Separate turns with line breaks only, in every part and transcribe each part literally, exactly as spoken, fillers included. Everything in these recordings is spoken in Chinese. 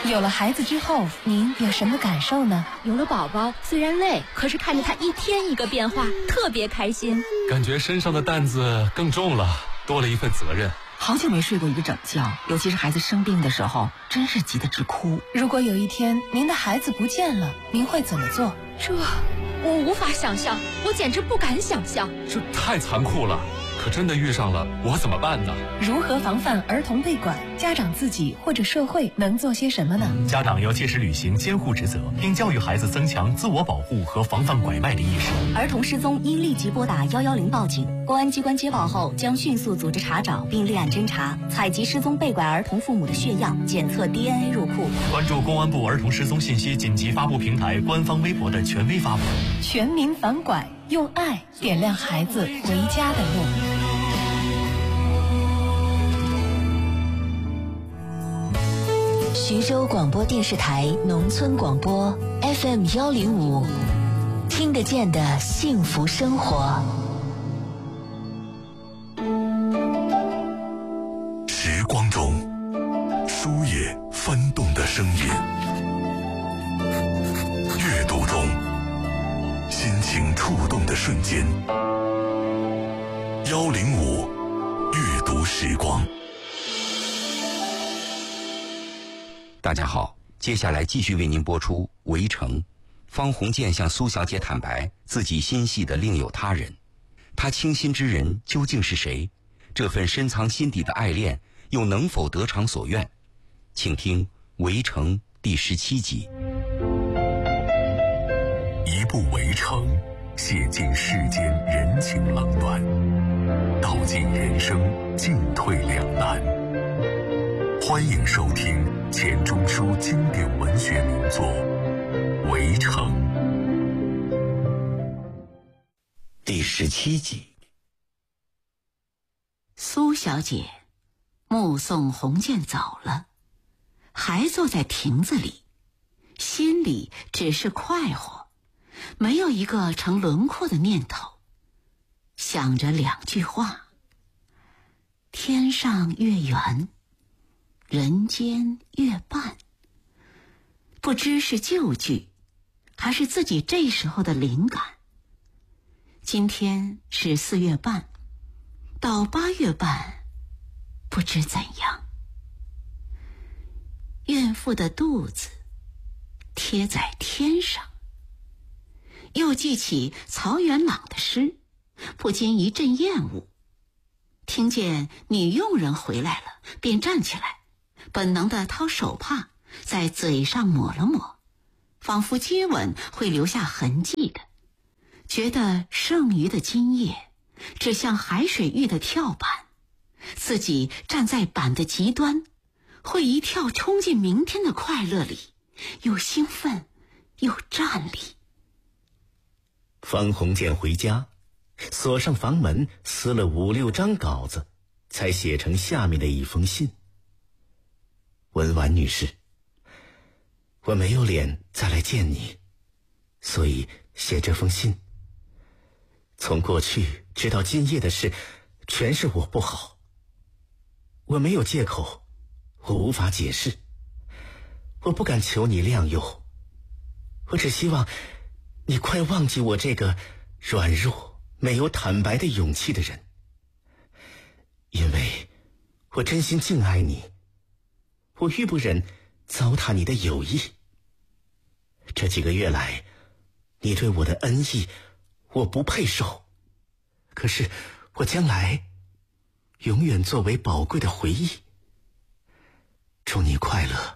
有了孩子之后，您有什么感受呢？
有了宝宝，虽然累，可是看着他一天一个变化，特别开心。
感觉身上的担子更重了，多了一份责任。
好久没睡过一个整觉，尤其是孩子生病的时候，真是急得直哭。
如果有一天您的孩子不见了，您会怎么做？
这我无法想象，我简直不敢想象。
这太残酷了，可真的遇上了，我怎么办呢？
如何防范儿童被拐？家长自己或者社会能做些什么呢？
家长要切实履行监护职责，并教育孩子增强自我保护和防范拐卖的意识。
儿童失踪应立即拨打一一零报警，公安机关接报后将迅速组织查找并立案侦查，采集失踪被拐儿童父母的血样，检测 D N A 入库。
关注公安部儿童失踪信息紧急发布平台官方微博的权威发布。
全民反拐，用爱点亮孩子回家的路。
徐州广播电视台农村广播 F M 幺零五，听得见的幸福生活。
时光中，书页翻动的声音；阅读中，心情触动的瞬间。幺零五阅读时光。
大家好，接下来继续为您播出《围城》。方鸿渐向苏小姐坦白自己心系的另有他人，他倾心之人究竟是谁？这份深藏心底的爱恋又能否得偿所愿？请听《围城》第十七集。
一部《围城》，写尽世间人情冷暖，道尽人生进退两难。欢迎收听钱钟书经典文学名作《围城》
第十七集。
苏小姐目送鸿渐走了，还坐在亭子里，心里只是快活，没有一个成轮廓的念头，想着两句话：天上月圆，人间月半。不知是旧句，还是自己这时候的灵感。今天是四月半，到八月半，不知怎样。怨妇的肚子贴在天上。又记起曹元朗的诗，不禁一阵厌恶。听见女佣人回来了，便站起来，本能地掏手帕在嘴上抹了抹，仿佛接吻会留下痕迹的，觉得剩余的今夜只像海水浴的跳板，自己站在板的极端，会一跳冲进明天的快乐里，又兴奋又站立。
方鸿渐回家，锁上房门，撕了五六张稿子，才写成下面的一封信。文婉女士，我没有脸再来见你，所以写这封信。从过去直到今夜的事，全是我不好。我没有借口，我无法解释，我不敢求你谅宥，我只希望你快忘记我这个软弱没有坦白的勇气的人，因为我真心敬爱你，我愈不忍糟蹋你的友谊。这几个月来，你对我的恩义我不配受，可是我将来永远作为宝贵的回忆。祝你快乐。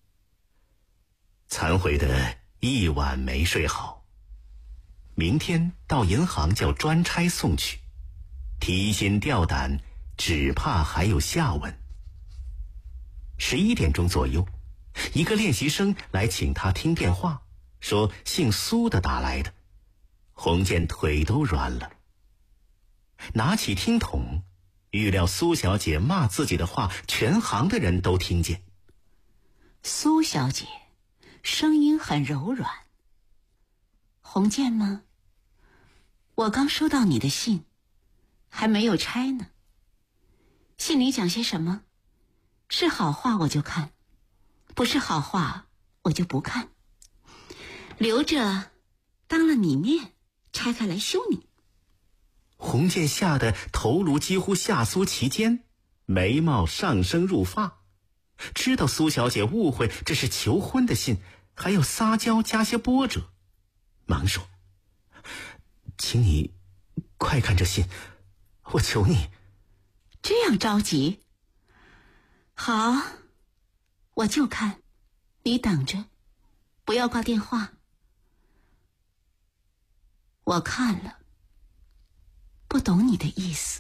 残悔的一晚没睡好，明天到银行叫专差送去，提心吊胆，只怕还有下文。十一点钟左右，一个练习生来请他听电话，说姓苏的打来的。鸿渐腿都软了，拿起听筒，预料苏小姐骂自己的话全行的人都听见。
苏小姐声音很柔软。鸿渐吗？我刚收到你的信，还没有拆呢。信里讲些什么？是好话我就看， 不是好话，我就不看，留着当了你面拆开来修你。
洪建吓得头颅几乎下缩其间，眉毛上升入发，知道苏小姐误会这是求婚的信，还要撒娇加些波折，忙说：请你快看这信，我求你。
这样着急？好，我就看，你等着，不要挂电话。我看了，不懂你的意思，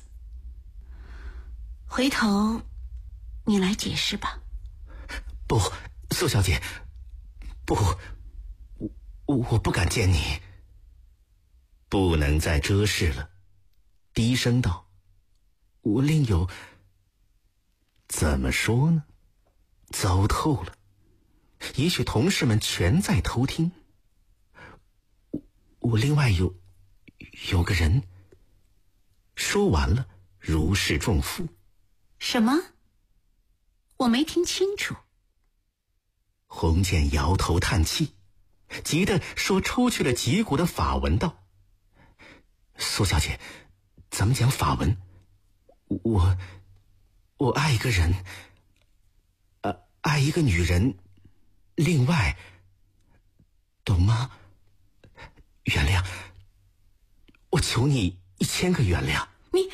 回头你来解释吧。
不，苏小姐，不，我我不敢见你。不能再遮饰了，低声道：我另有……怎么说呢？糟透了，也许同事们全在偷听。我我另外有有个人。说完了，如释重负。
什么？我没听清楚。
洪建摇头叹气，急得说抽去了脊骨的法文道：苏小姐，咱们讲法文。我我爱一个人，呃，爱一个女人，另外，懂吗？原谅，我求你一千个原谅。
你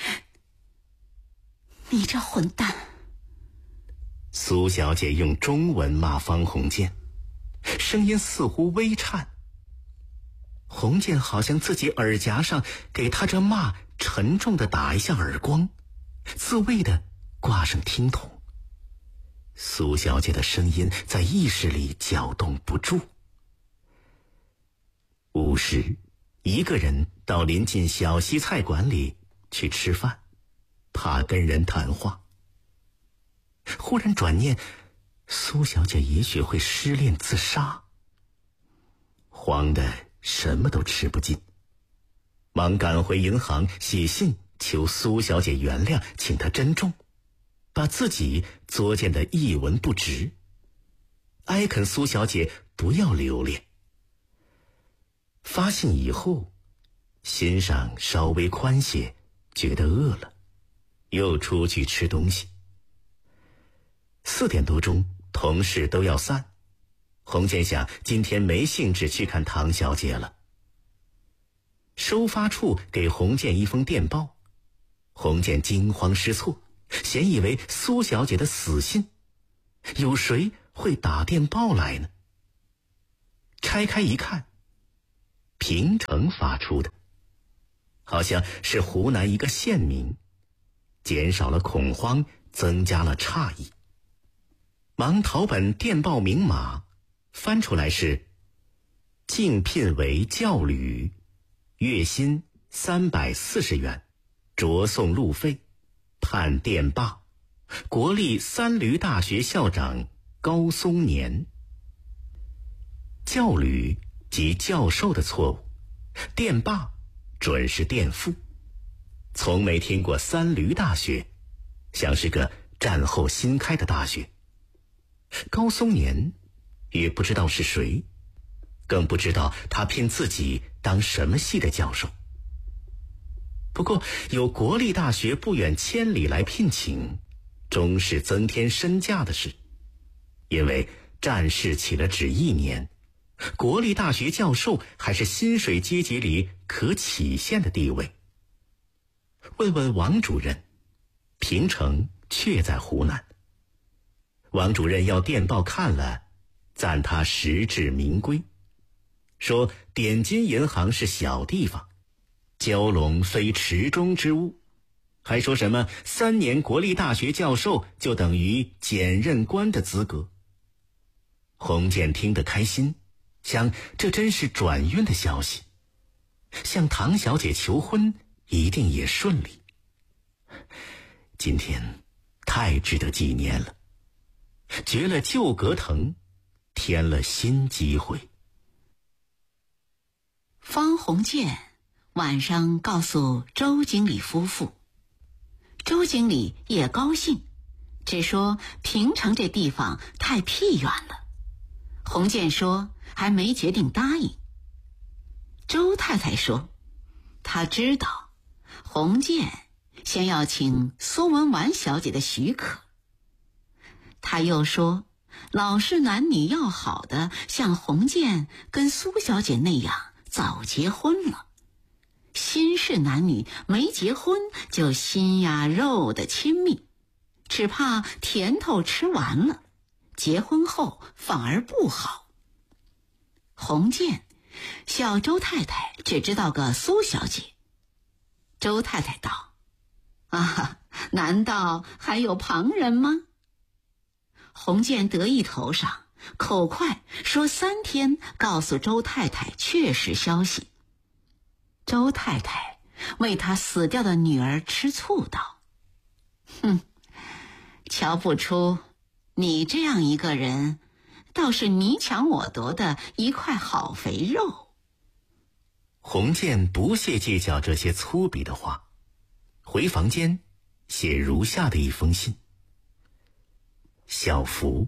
你这混蛋！
苏小姐用中文骂方鸿渐，声音似乎微颤。鸿渐好像自己耳夹上给他这骂沉重的打一下耳光，自慰的挂上听筒。苏小姐的声音在意识里搅动不住。午时，一个人到临近小西菜馆里去吃饭，怕跟人谈话。忽然转念，苏小姐也许会失恋自杀，慌得什么都吃不进，忙赶回银行写信求苏小姐原谅，请她珍重，把自己作践得一文不值，哀恳苏小姐不要留恋。发信以后，心上稍微宽些，觉得饿了，又出去吃东西。四点多钟，同事都要散，洪建想今天没兴致去看唐小姐了。收发处给洪建一封电报，洪建惊慌失措，先以为苏小姐的死信，有谁会打电报来呢？拆开一看，平城发出的，好像是湖南一个县名，减少了恐慌，增加了诧异。忙淘本电报明码，翻出来是竞聘为教旅，月薪三百四十元，着送路费，判电罢，国立三闾大学校长高松年。教旅即教授的错误，电罢准是电副。从没听过三闾大学，像是个战后新开的大学。高松年也不知道是谁，更不知道他聘自己当什么系的教授。不过有国立大学不远千里来聘请，终是增添身价的事。因为战事起了只一年，国立大学教授还是薪水阶级里可起现的地位。问问王主任，平城确在湖南。王主任要电报看了，赞他实至名归，说点金银行是小地方，蛟龙非池中之物，还说什么三年国立大学教授就等于检任官的资格。洪建听得开心，想这真是转运的消息，向唐小姐求婚一定也顺利。今天太值得纪念了，绝了旧葛藤，添了新机会。
方鸿渐晚上告诉周经理夫妇，周经理也高兴， 只说平城这地方太僻远了。洪建说还没决定答应。周太太说她知道洪建先要请苏文纨小姐的许可。她又说老是男女要好的像洪建跟苏小姐那样早结婚了，新式男女没结婚就心呀肉的亲密，只怕甜头吃完了，结婚后反而不好。洪建小周太太只知道个苏小姐。周太太道：啊，难道还有旁人吗？洪建得意头上，口快说三天告诉周太太确实消息。周太太为他死掉的女儿吃醋道：哼，瞧不出你这样一个人，倒是你抢我夺的一块好肥肉。
洪建不屑计较这些粗鄙的话，回房间写如下的一封信：小福，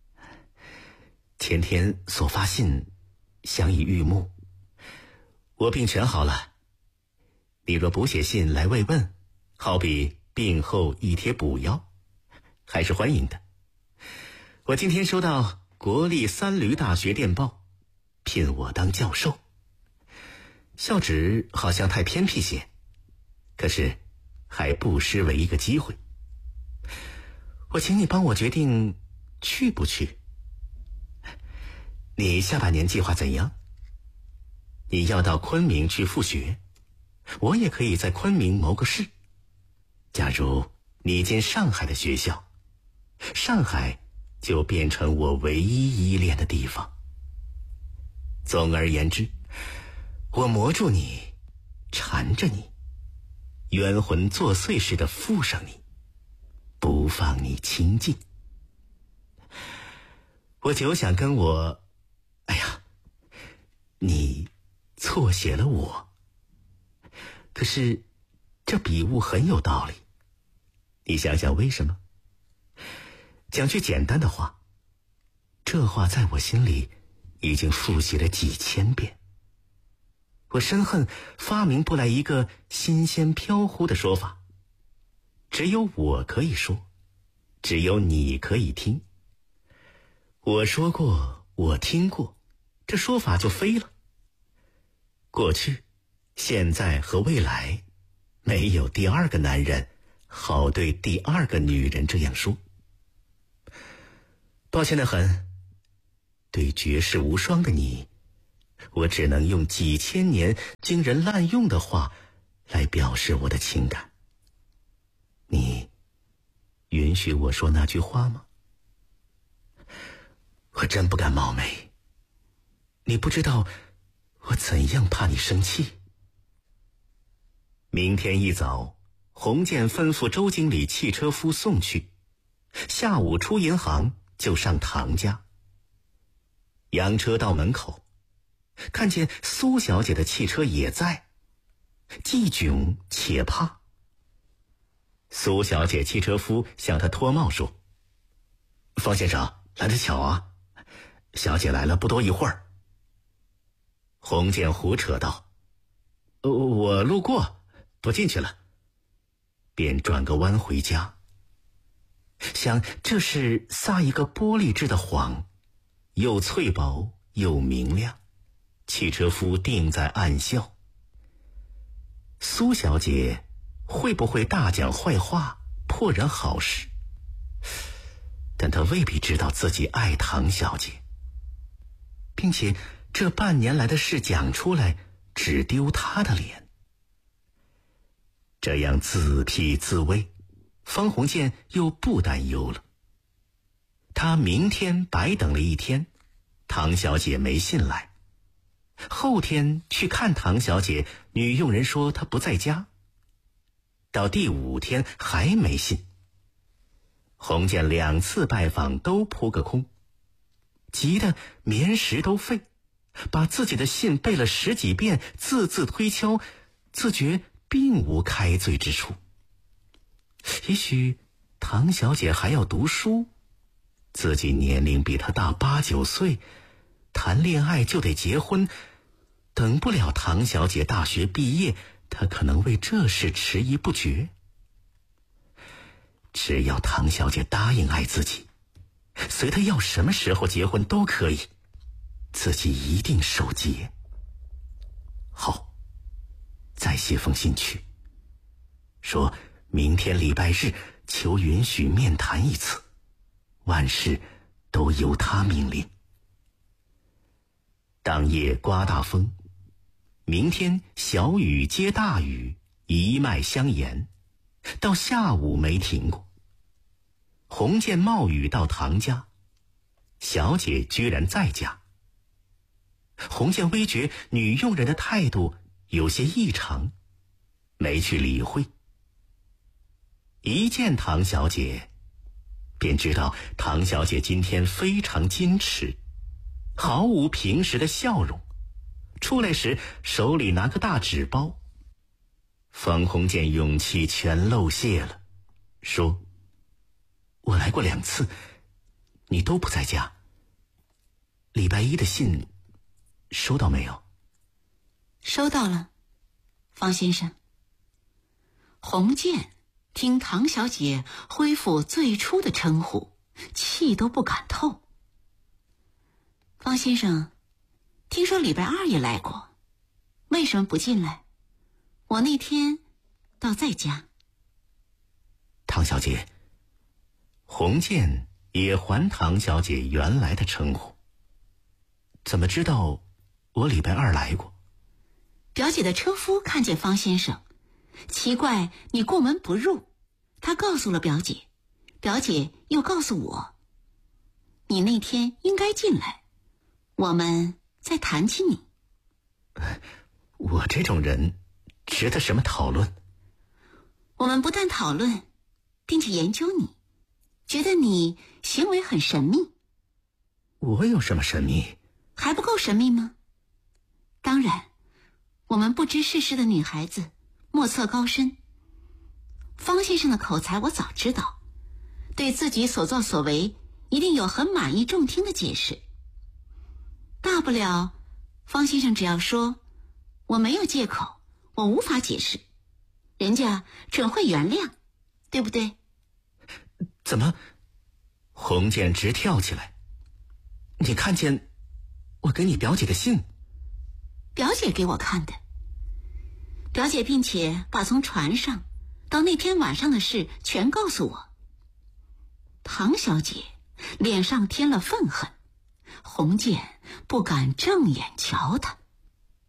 前天所发信相依玉目，我病全好了。你若补写信来慰问，好比病后一帖补药，还是欢迎的。我今天收到国立三闾大学电报，聘我当教授。校址好像太偏僻些，可是还不失为一个机会。我请你帮我决定去不去。你下半年计划怎样？你要到昆明去复学，我也可以在昆明谋个事。假如你进上海的学校，上海就变成我唯一依恋的地方。总而言之，我磨住你，缠着你，冤魂作祟似的附上你，不放你清净。我就想跟我，哎呀，你错写了我。可是这笔误很有道理，你想想为什么？讲句简单的话，这话在我心里已经复习了几千遍。我深恨发明不来一个新鲜飘忽的说法，只有我可以说，只有你可以听。我说过，我听过，这说法就飞了。过去、现在和未来，没有第二个男人好对第二个女人这样说。抱歉得很，对绝世无双的你，我只能用几千年经人滥用的话来表示我的情感。你允许我说那句话吗？我真不敢冒昧，你不知道我怎样怕你生气。明天一早，洪建吩咐周经理汽车夫送去，下午出银行就上唐家。洋车到门口，看见苏小姐的汽车也在，既窘且怕。苏小姐汽车夫向他脱帽说：方先生来得巧啊，小姐来了不多一会儿。洪建胡扯道：我路过不进去了，便转个弯回家。想这是撒一个玻璃制的谎，又脆薄又明亮，汽车夫定在暗笑。苏小姐会不会大讲坏话，破人好事？但她未必知道自己爱唐小姐，并且这半年来的事讲出来，只丢她的脸。这样自辟自危，方鸿渐又不担忧了。他明天白等了一天，唐小姐没信来。后天去看唐小姐，女佣人说她不在家。到第五天还没信。鸿渐两次拜访都扑个空，急得棉石都废，把自己的信背了十几遍，字字推敲，自觉并无开罪之处。也许唐小姐还要读书，自己年龄比她大八九岁，谈恋爱就得结婚，等不了唐小姐大学毕业，她可能为这事迟疑不决。只要唐小姐答应爱自己，随她要什么时候结婚都可以，自己一定守节。好，再写封信去，说明天礼拜日求允许面谈一次，万事都由他命令。当夜刮大风，明天小雨接大雨，一脉相延，到下午没停过。洪建冒雨到唐家，小姐居然在家。洪建微觉女佣人的态度有些异常，没去理会。一见唐小姐，便知道唐小姐今天非常矜持，毫无平时的笑容。出来时手里拿个大纸包。方鸿渐勇气全露泄了，说：我来过两次，你都不在家。礼拜一的信收到没有？
收到了，方先生。鸿渐听唐小姐恢复最初的称呼，气都不敢透。方先生，听说礼拜二也来过，为什么不进来？我那天倒在家。
唐小姐，鸿渐也还唐小姐原来的称呼。怎么知道我礼拜二来过？
表姐的车夫看见方先生，奇怪你过门不入，他告诉了表姐，表姐又告诉我，你那天应该进来，我们再谈起你。
我这种人值得什么讨论？
我们不但讨论，并且研究你，觉得你行为很神秘。
我有什么神秘？
还不够神秘吗？当然，我们不知世事的女孩子莫测高深。方先生的口才我早知道，对自己所作所为一定有很满意众听的解释。大不了方先生只要说我没有借口，我无法解释，人家准会原谅，对不对？
怎么？鸿渐直跳起来。你看见我给你表姐的信？
表姐给我看的。表姐并且把从船上到那天晚上的事全告诉我。唐小姐脸上添了愤恨，鸿渐不敢正眼瞧她。